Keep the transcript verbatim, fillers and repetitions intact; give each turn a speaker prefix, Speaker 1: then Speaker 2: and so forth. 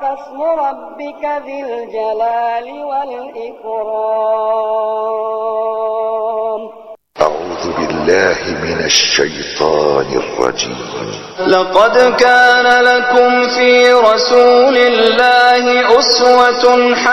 Speaker 1: تبارك اسم ربك ذي الجلال والإكرام.
Speaker 2: أعوذ بالله من الشيطان الرجيم.
Speaker 3: لقد كان لكم في رسول الله أسوة حسنة